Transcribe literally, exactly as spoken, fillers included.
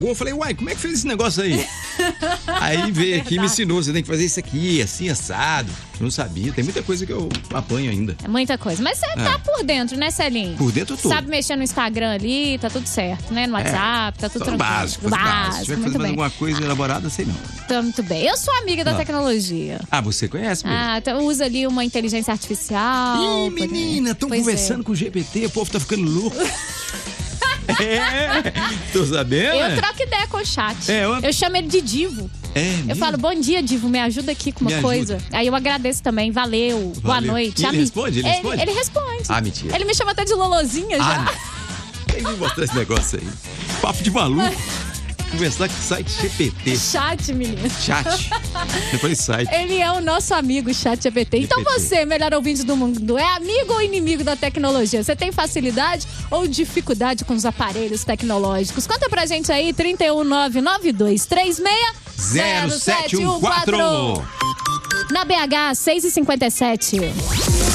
Eu falei, uai, como é que fez esse negócio aí? Aí veio aqui e me ensinou, você tem que fazer isso aqui, assim, assado. Eu não sabia, tem muita coisa que eu apanho ainda. É muita coisa, mas você é. tá por dentro, né, Celinho? Por dentro eu tô. Sabe mexer no Instagram ali, tá tudo certo, né? No WhatsApp, é. tá tudo Só tranquilo. Básico, básico, básico. Se tiver que fazer mais alguma coisa elaborada, sei não. Tá muito bem. Eu sou amiga da ah. tecnologia. Ah, você conhece mesmo? Ah, então usa ali uma inteligência artificial. Ih, menina, estão conversando é. com o G P T, o povo tá ficando louco. É, tô sabendo. Eu troco ideia com o chat. É, eu... eu chamo ele de Divo. É, eu falo, bom dia, Divo, me ajuda aqui com uma me coisa. Ajuda. Aí eu agradeço também, valeu, valeu. boa noite. E ele responde? Ele, ele responde? Ele responde. Ah, mentira. Ele me chama até de Lolozinha já. Ah, tem que mostrar esse negócio aí. Papo de maluco. Conversar com o site G P T. Chat, menino. Chat. Depois site. Ele é o nosso amigo, Chat G P T. Então você, melhor ouvinte do mundo, é amigo ou inimigo da tecnologia? Você tem facilidade ou dificuldade com os aparelhos tecnológicos? Conta pra gente aí, trinta e um, nove nove dois três seis zero sete um quatro. Na B H, seis e cinquenta e sete.